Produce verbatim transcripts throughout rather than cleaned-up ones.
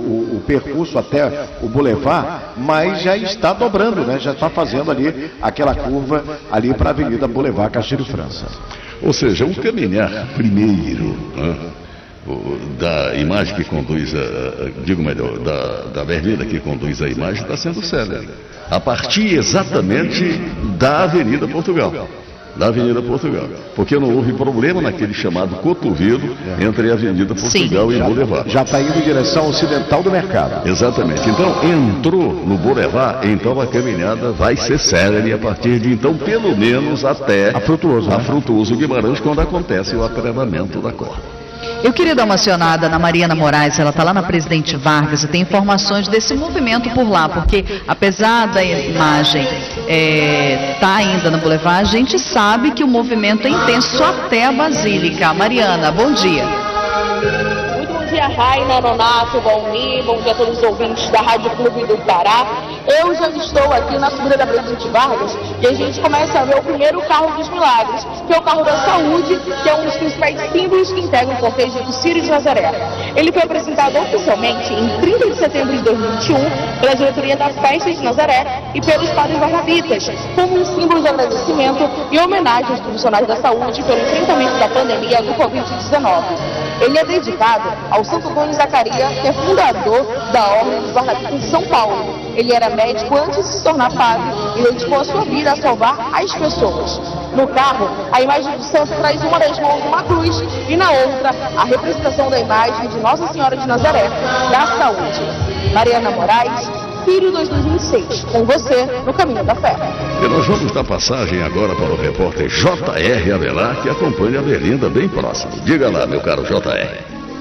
o, o percurso até o Boulevard, mas já está dobrando, né? Já está fazendo ali aquela curva ali para a Avenida Boulevard Castilho França. Ou seja, um caminhar primeiro, né, da imagem que conduz, a, digo melhor, da, da avenida que conduz a imagem está sendo célere. A partir exatamente da Avenida Portugal. Da Avenida Portugal. Porque não houve problema naquele chamado cotovelo entre a Avenida Portugal Sim. e o Boulevard. Já está indo em direção ocidental do mercado. Exatamente. Então, entrou no Boulevard, então a caminhada vai ser célere a partir de então, pelo menos até a Frutuoso, a né? Frutuoso Guimarães, quando acontece o atrelamento da corda. Eu queria dar uma acionada na Mariana Moraes, ela está lá na Presidente Vargas e tem informações desse movimento por lá, porque apesar da imagem estar é, tá ainda no Boulevard, a gente sabe que o movimento é intenso até a Basílica. Mariana, bom dia. Bom dia, Raina, Nonato, Valmir, bom dia a todos os ouvintes da Rádio Clube do Pará. Eu já estou aqui na subida da Presidente Vargas e a gente começa a ver o primeiro carro dos milagres, que é o carro da saúde, que é um dos principais símbolos que integram o cortejo do Círio de Nazaré. Ele foi apresentado oficialmente em trinta de setembro de dois mil e vinte e um pela diretoria da Festa de Nazaré e pelos padres barnabitas, como um símbolo de agradecimento e homenagem aos profissionais da saúde pelo enfrentamento da pandemia do covid dezenove. Ele é dedicado ao Santo Antônio Zacarias, que é fundador da Ordem dos Barnabitas de São Paulo. Ele era médico antes de se tornar padre e dedicou a sua vida a salvar as pessoas. No carro, a imagem do santo traz uma das mãos uma cruz e na outra a representação da imagem de Nossa Senhora de Nazaré, da saúde. Mariana Moraes, Círio dois mil e vinte e seis, com você no Caminho da Fé. E nós vamos dar passagem agora para o repórter J R Avelar, que acompanha a Belinda bem próximo. Diga lá, meu caro J R.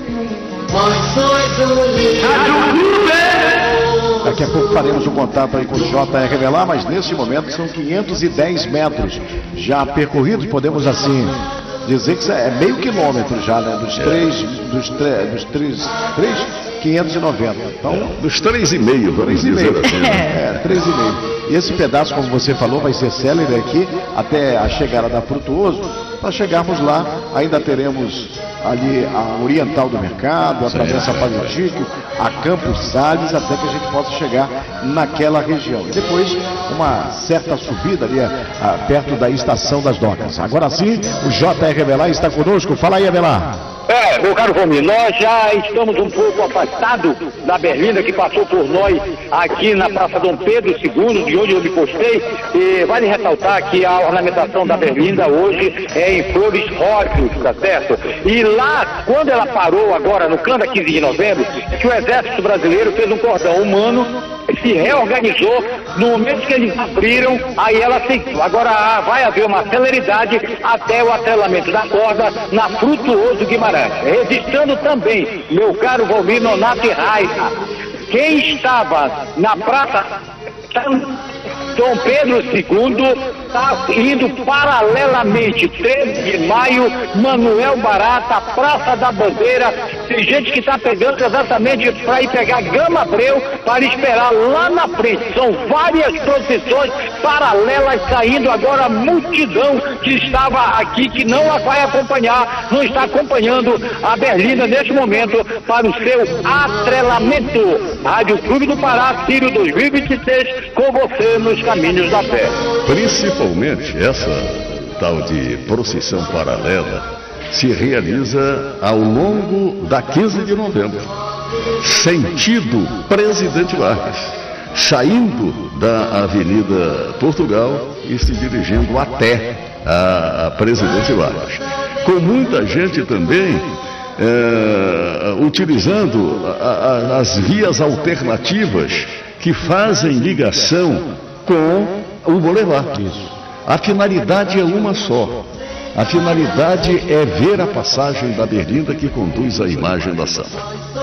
Daqui a pouco faremos um contato aí com o J R Avelar, mas nesse momento são quinhentos e dez metros já percorridos, podemos assim dizer que é meio quilômetro já, né? Dos três, dos três, dos três, três, quinhentos e noventa. Então, é, dos três e meio, vamos dizer assim. Né? É, três e meio. E esse pedaço, como você falou, vai ser célere aqui até a chegada da Frutuoso. Para chegarmos lá, ainda teremos ali a Oriental do Mercado, a Travessa Padre Chico, a Campos Salles, até que a gente possa chegar naquela região. E depois, uma certa subida ali a, a, perto da Estação das Docas. Agora sim, o J R Avelar está conosco. Fala aí, Avelar. É, meu caro Valmir, nós já estamos um pouco afastados da Berlinda que passou por nós aqui na Praça Dom Pedro segundo, de onde eu me postei, e vale ressaltar que a ornamentação da Berlinda hoje é em flores róseas, tá certo? E lá, quando ela parou agora no canto da quinze de novembro, que o Exército Brasileiro fez um cordão humano, se reorganizou, no momento que eles abriram, aí ela aceitou. Agora vai haver uma celeridade até o atrelamento da corda na Frutuoso Guimarães. Registrando também, meu caro Valmir, Nonato e Raina, quem estava na praça Dom Pedro segundo está indo paralelamente, treze de maio, Manuel Barata, Praça da Bandeira. Tem gente que está pegando exatamente para ir pegar Gama Abreu para esperar lá na frente. São várias procissões paralelas saindo agora, a multidão que estava aqui, que não a vai acompanhar, não está acompanhando a Berlinda neste momento para o seu atrelamento. Rádio Clube do Pará, Círio dois mil e vinte e seis, com você nos caminhos da fé. Principalmente essa tal de procissão paralela se realiza ao longo da quinze de novembro, sentido Presidente Vargas, saindo da Avenida Portugal e se dirigindo até a, a Presidente Vargas, com muita gente também é, utilizando a, a, as vias alternativas que fazem ligação com o Boulevard. Isso. A finalidade é uma só. A finalidade é ver a passagem da Berlinda que conduz a imagem da Santa.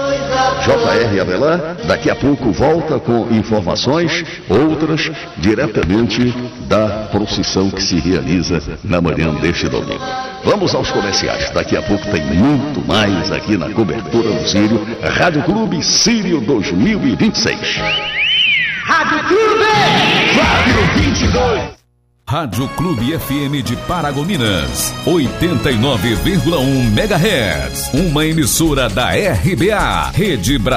J R Avelar, daqui a pouco volta com informações, outras diretamente da procissão que se realiza na manhã deste domingo. Vamos aos comerciais. Daqui a pouco tem muito mais aqui na cobertura do Círio. Rádio Clube Círio dois mil e vinte e seis. Rádio Clube! Rádio vinte e dois. Rádio Clube F M de Paragominas, oitenta e nove vírgula um megahertz. Uma emissora da R B A, Rede Brasil.